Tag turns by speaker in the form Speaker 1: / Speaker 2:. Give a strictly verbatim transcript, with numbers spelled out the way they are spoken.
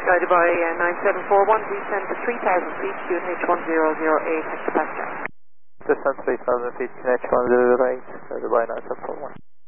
Speaker 1: Sky Dubai uh, nine seven four one, descend to three thousand feet, Q N H one zero zero eight, hectopascal.
Speaker 2: Descend three thousand feet, Q N H one zero zero eight, Sky Dubai nine seven four one.